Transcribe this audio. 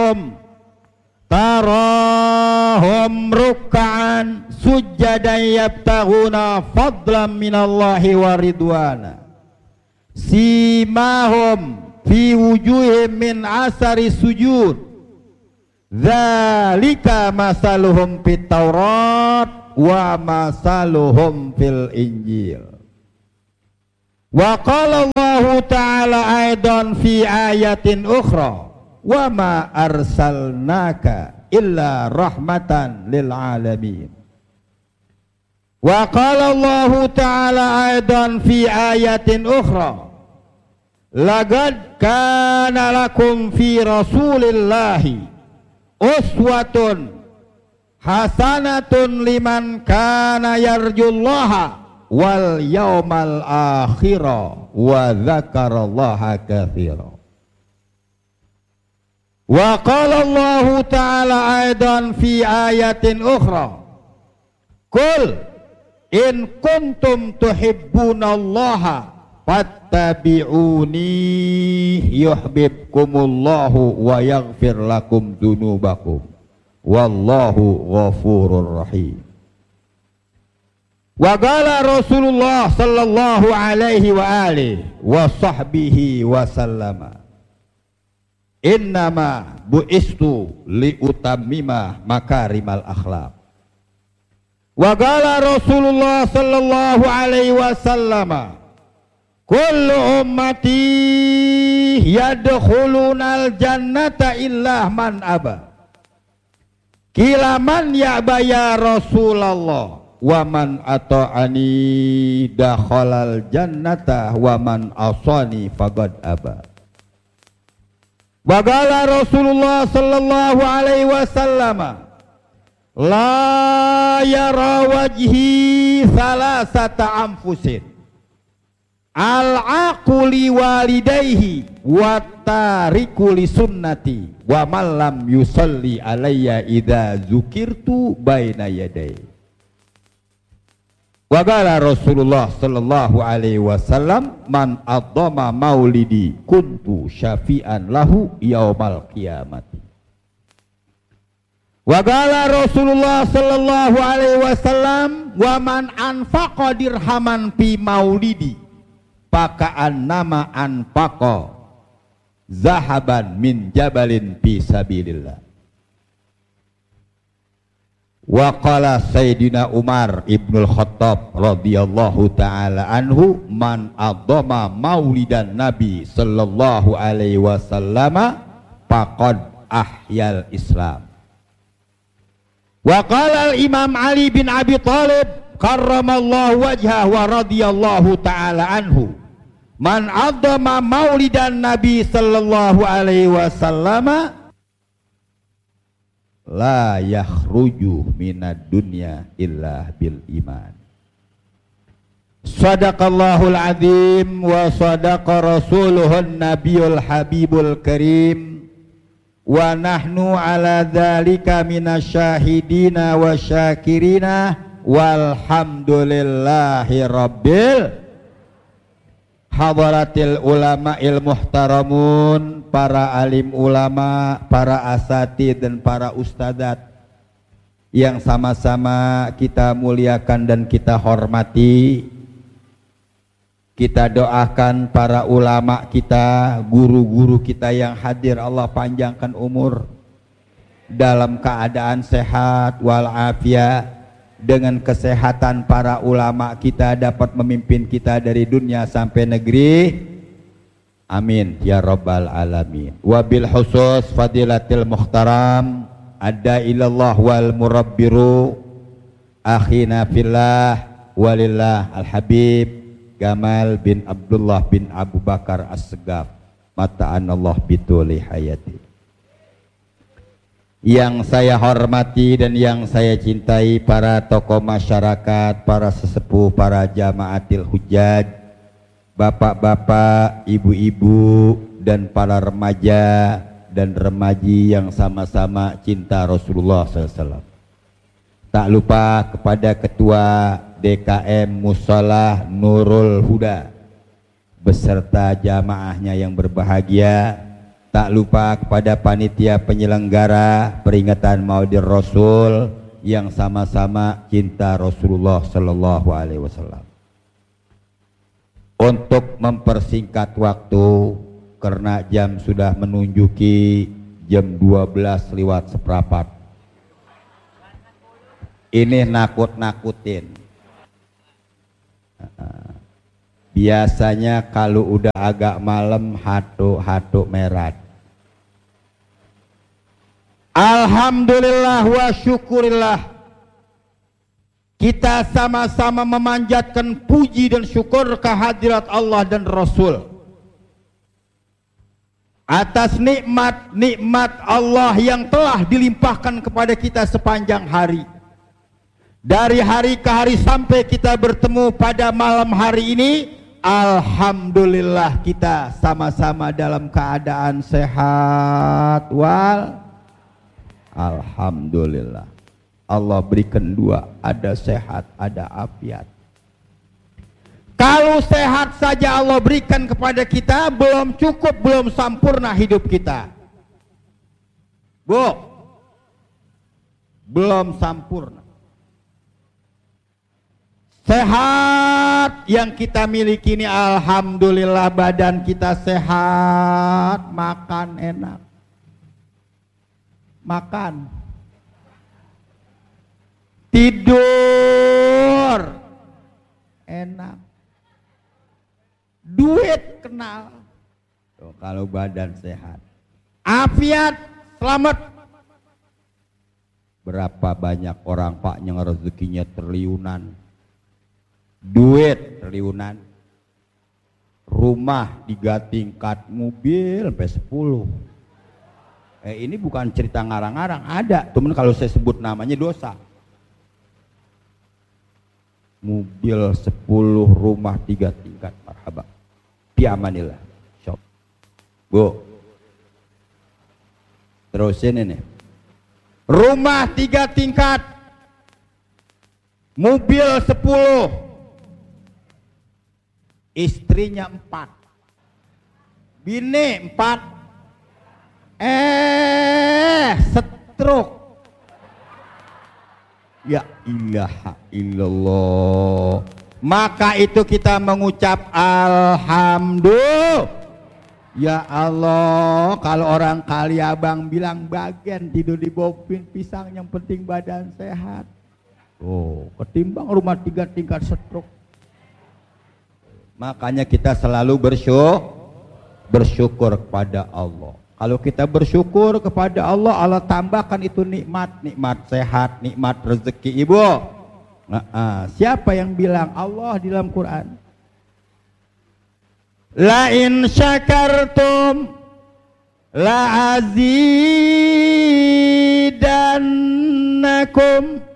tarahum ruk'an sujjadan yabtaghuna fadlan minallahi wa ridwana simahum fi wujuhim min asari sujud dzalika masaluhum fit taurat wa masaluhum fil injil. Wa qala Allah ta'ala aidan fi ayatin ukhra wa ma arsalnaka illa rahmatan lil alamin. Wa qala Allah ta'ala aidan fi ayatin ukhra laqad kana lakum fi rasulillahi uswatun hasanatun liman kana yarjullaha wal yaumal akhira wa dzakarallaha katsira. Wa qala Allah ta'ala aidan fi ayatin ukhra qul in kuntum tuhibbunallaha fattabi'uni yuhibbukumullahu wa yaghfir lakum dzunubakum wallahu ghafurur rahim. Wa qala Rasulullah sallallahu alaihi wa alihi wa sahbihi wa sallama innama bu'istu liutammima makarimal akhlaq. Wa qala Rasulullah sallallahu alaihi wa sallama kullu ummati yadkhulunal jannata illa man aba. Qila man ya'ba ya Rasulullah wa man ata'ani dakhalal jannata wa man asani faqad aba. Wa qala Rasulullah sallallahu alaihi wasallam la yara wajhi salasata anfusin al-aquli walidayhi wa tariku li sunnati wa man lam yusalli alayya idza zukirtu baina yaday. Wa qala Rasulullah sallallahu alaihi wasallam man adzama maulidi kuntu syafi'an lahu yaumal qiyamati. Wa qala Rasulullah sallallahu alaihi wasallam wa man anfaqa dirhaman fi maulidi paka'an nama anfaqa zahaban min jabalin fi sabilillah. Wa qala Sayyidina Umar ibnul Khattab radhiyallahu ta'ala anhu man adzama maulidan nabi sallallahu alaihi wasallama faqad ahyal islam. Wa qala al-imam Ali bin Abi Thalib karramallahu wajhahu wa radhiyallahu ta'ala anhu man adzama maulidan nabi sallallahu alaihi wasallama la yakhruju minad dunya illa bil iman. Sadaqallahul azim wa sadaqa rasuluhun nabiyul habibul karim wa nahnu ala dzalika minasyahidina wa syakirina walhamdulillahi rabbil hadaratil ulama'il muhtaramun, para alim ulama, para asatid dan para ustadzat yang sama-sama kita muliakan dan kita hormati. Kita doakan para ulama kita, guru-guru kita yang hadir, Allah panjangkan umur dalam keadaan sehat walafiat. Dengan kesehatan para ulama kita dapat memimpin kita dari dunia sampai negeri. Amin ya rabbal alamin. Wabil khusus fadilatil muhtaram adda ilallah wal murabbiru akhina fillah walillah al habib Gamal bin Abdullah bin Abu Bakar As-Segaf mata'anallah bituli hayati. Yang saya hormati dan yang saya cintai para tokoh masyarakat, para sesepuh, para jamaatil hujjaj, bapak-bapak, ibu-ibu, dan para remaja dan remaji yang sama-sama cinta Rasulullah SAW. Tak lupa kepada Ketua DKM Musholah Nurul Huda beserta jamaahnya yang berbahagia. Tak lupa kepada panitia penyelenggara peringatan Maulidir Rasul yang sama-sama cinta Rasulullah Sallallahu Alaihi Wasallam. Untuk mempersingkat waktu karena jam sudah menunjuki jam 12 lewat seperempat. Ini nakut-nakutin. Biasanya kalau udah agak malam hatuk merat. Alhamdulillah wa syukurillah, kita sama-sama memanjatkan puji dan syukur kehadirat Allah dan Rasul atas nikmat-nikmat Allah yang telah dilimpahkan kepada kita sepanjang hari. Dari hari ke hari sampai kita bertemu pada malam hari ini, alhamdulillah kita sama-sama dalam keadaan sehat wal alhamdulillah. Allah berikan dua, ada sehat, ada afiat. Kalau sehat saja Allah berikan kepada kita, belum cukup, belum sempurna hidup kita. Bu, belum sempurna. Sehat yang kita miliki ini alhamdulillah, badan kita sehat, makan enak. Makan. Tidur enak. Duit kenal. Tuh, kalau badan sehat. Afiat selamat. Berapa banyak orang Pak yang rezekinya triliunan. Duit triliunan, rumah 3 tingkat, mobil sampai 10. Ini bukan cerita ngarang-ngarang, ada. Temen kalau saya sebut namanya dosa. Mobil 10, rumah 3 tingkat, marhaba. Biamanillah. Shop. Bu. Terusin ini. Rumah 3 tingkat, mobil 10. Istrinya 4, bini 4, stroke. Ya ilaha illallah. Maka itu kita mengucap alhamdulillah. Ya Allah, kalau orang Kaliabang bilang bagian tidur di bopin pisang, yang penting badan sehat. Oh, ketimbang rumah 3 tingkat stroke. Makanya kita selalu bersyukur kepada Allah. Kalau kita bersyukur kepada Allah, Allah tambahkan itu nikmat sehat, nikmat rezeki. Ibu, siapa yang bilang? Allah di dalam Quran. La in syakartum la azidannakum